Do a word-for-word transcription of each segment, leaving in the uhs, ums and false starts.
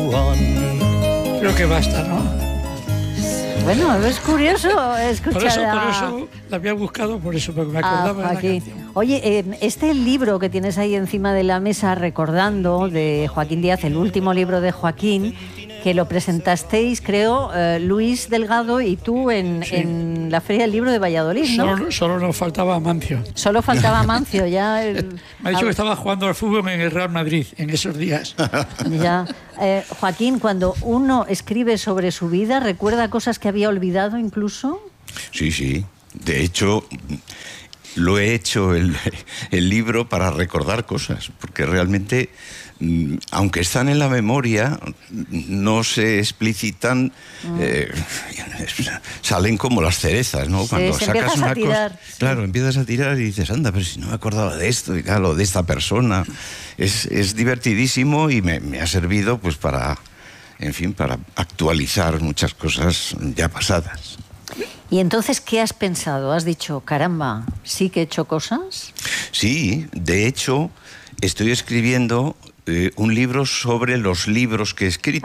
one. Creo que basta, ¿no? Bueno, es curioso escuchar por eso, a... por eso la había buscado, por eso, porque me acordaba de la Joaquín. canción. Oye, eh, este libro que tienes ahí encima de la mesa, recordando, de Joaquín Díaz, el último libro de Joaquín, que lo presentasteis, creo, eh, Luis Delgado y tú en, sí. en la Feria del Libro de Valladolid, ¿no? Solo, solo nos faltaba Amancio. Solo faltaba Amancio, ya... El... Me ha dicho que estaba jugando al fútbol en el Real Madrid en esos días. Ya. Eh, Joaquín, cuando uno escribe sobre su vida, ¿recuerda cosas que había olvidado incluso? Sí, sí. De hecho, lo he hecho el, el libro para recordar cosas, porque realmente, aunque están en la memoria, no se explicitan, mm. eh, salen como las cerezas, ¿no? Sí, cuando sacas una tirar, cosa, sí. claro, empiezas a tirar y dices, anda, pero si no me acordaba de esto y tal, o de esta persona. Es, es divertidísimo y me, me ha servido, pues, para, en fin, para actualizar muchas cosas ya pasadas. ¿Y entonces qué has pensado? ¿Has dicho, caramba, sí que he hecho cosas? Sí, de hecho, estoy escribiendo eh, un libro sobre los libros que he escrito.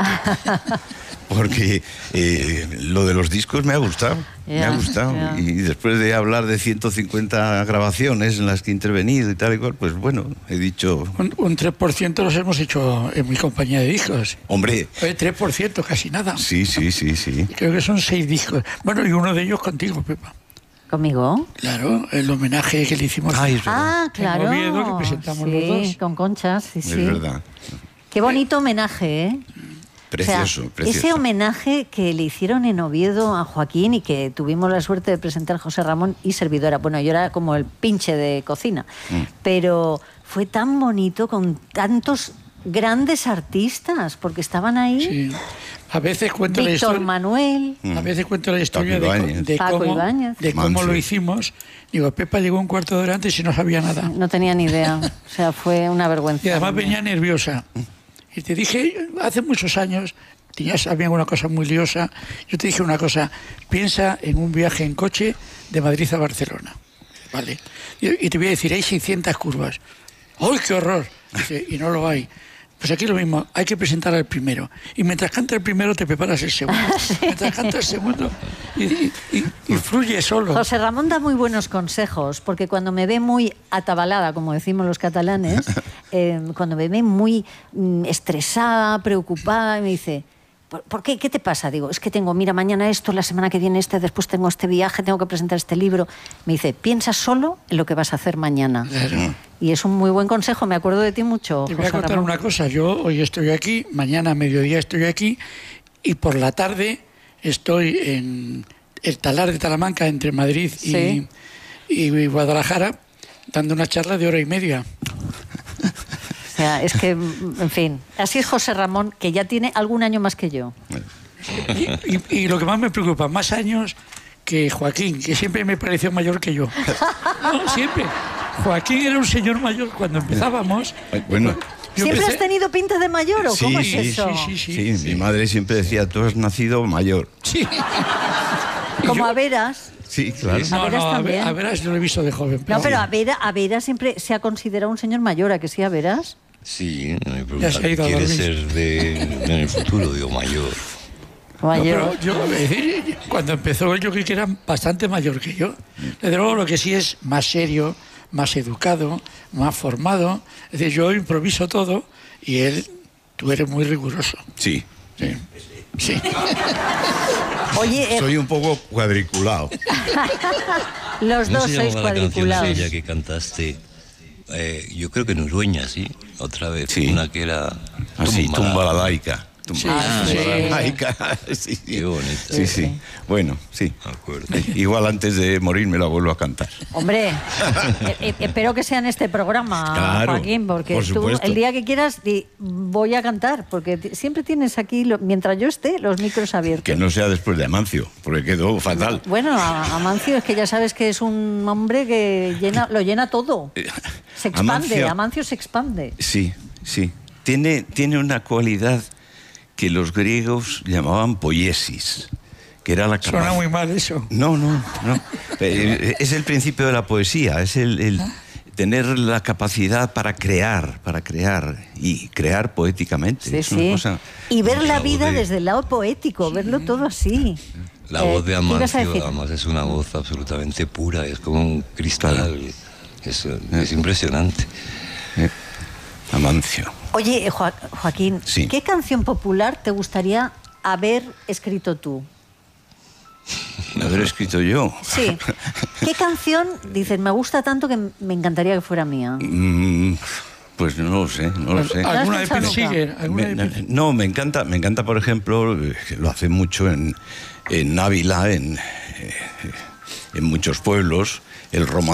Porque eh, lo de los discos me ha gustado, yeah, me ha gustado. Yeah. Y después de hablar de ciento cincuenta grabaciones en las que he intervenido y tal y cual, pues bueno, he dicho... Un, un tres por ciento los hemos hecho en mi compañía de discos. Hombre... Oye, tres por ciento, casi nada. Sí, sí, sí, sí. Creo que son seis discos. Bueno, y uno de ellos contigo, Pepa. ¿Conmigo? Claro, el homenaje que le hicimos. Ah, ah claro. En Oviedo, que presentamos sí, los dos. Con Conchas, sí, es sí. Es verdad. Qué bonito homenaje, ¿eh? Precioso, o sea, precioso. Ese homenaje que le hicieron en Oviedo a Joaquín y que tuvimos la suerte de presentar José Ramón y servidora. Bueno, yo era como el pinche de cocina, mm. pero fue tan bonito con tantos grandes artistas, porque estaban ahí. Sí. A veces cuento Víctor la historia. Manuel. A veces cuento la historia de, de Paco cómo, Ibáñez. de cómo lo hicimos. Digo, Pepa llegó un cuarto de hora antes y no sabía nada. No tenía ni idea. O sea, fue una vergüenza. Y además venía nerviosa. Y te dije, hace muchos años, ya sabía una cosa muy liosa, yo te dije una cosa, piensa en un viaje en coche de Madrid a Barcelona, ¿vale? Y, y te voy a decir, hay seiscientas curvas. ¡Ay, qué horror! Dice, y no lo hay. Pues aquí lo mismo, hay que presentar al primero. Y mientras canta el primero, te preparas el segundo. Sí. Mientras canta el segundo, y, y, y, y fluye solo. José Ramón da muy buenos consejos, porque cuando me ve muy atabalada, como decimos los catalanes, eh, cuando me ve muy mm, estresada, preocupada, me dice... ¿Por qué? ¿Qué te pasa? Digo, es que tengo, mira, mañana esto, la semana que viene este, después tengo este viaje, tengo que presentar este libro. Me dice, piensa solo en lo que vas a hacer mañana. Claro. Y es un muy buen consejo, me acuerdo de ti mucho, Te voy José a contar Ramón. una cosa, yo hoy estoy aquí, mañana a mediodía estoy aquí, y por la tarde estoy en el Talar de Talamanca, entre Madrid y, sí. y Guadalajara, dando una charla de hora y media. O sea, es que, en fin, así es José Ramón, que ya tiene algún año más que yo. Y, y, y lo que más me preocupa, más años que Joaquín, que siempre me pareció mayor que yo. No, siempre. Joaquín era un señor mayor cuando empezábamos. Bueno... Yo ¿Siempre empecé... has tenido pinta de mayor o sí, cómo es sí, eso? Sí, sí, sí, sí. Mi madre siempre decía, tú has nacido mayor. Sí. Como yo... a Veras. Sí, claro. No, a Veras no, también. A Veras yo lo he visto de joven. Pero... No, pero a Veras, a Veras siempre se ha considerado un señor mayor, ¿a que sí, a Veras? Sí, no me Ya se ha ido a quiere dormir. ser de, en el futuro, digo, mayor. Mayor. No, pero yo, es decir, cuando empezó yo creo que era bastante mayor que yo. Desde luego lo que sí es más serio, más educado, más formado. Es decir, yo improviso todo y él, tú eres muy riguroso. Sí. Sí. Sí. Oye, eh... soy un poco cuadriculado. Los ¿Cómo dos se sois llamaba la canción cuadriculados. aquella que cantaste? Eh, yo creo que en Urueña, sí, otra vez. Sí. Una que era... Así, Tumba, tumba la laica. Tumba, Sí, tumba sí. la laica. Sí, sí. Qué bonito. Sí, sí. Bueno, sí. Me acuerdo. Igual antes de morir me la vuelvo a cantar. Hombre, eh, eh, espero que sea en este programa, Claro, Joaquín, porque por tú supuesto. el día que quieras di, voy a cantar, porque t- siempre tienes aquí, lo, mientras yo esté, los micros abiertos. Que no sea después de Amancio, porque quedó fatal. Bueno, a- Amancio es que ya sabes que es un hombre que llena, lo llena todo. Se expande, Amancio- Amancio se expande. Sí, sí. Tiene, tiene una cualidad que los griegos llamaban poiesis, que era la Suena capacidad... muy mal eso. No, no, no. Eh, Es el principio de la poesía, es el, el tener la capacidad para crear, para crear y crear poéticamente. Sí, es una sí. cosa... Y ver la La vida voz de- desde el lado poético, verlo todo así. La Eh, voz de ¿qué ibas a Amancio, decir? además, es una voz absolutamente pura, es como un cristal. Es, es impresionante. Eh, Amancio. Oye, Joa- Joaquín, Sí. ¿qué canción popular te gustaría haber escrito tú? Haber escrito yo. Sí. ¿Qué canción dices, me gusta tanto que me encantaría que fuera mía? Mm, Pues no lo sé, no lo sé. ¿Lo has ¿Alguna de pensado Pete nunca? Seeger? ¿Alguna de Me- Pete- no, me encanta, me encanta, por ejemplo, eh, que lo hace mucho en, en Ávila, en, eh, en muchos pueblos, el romance.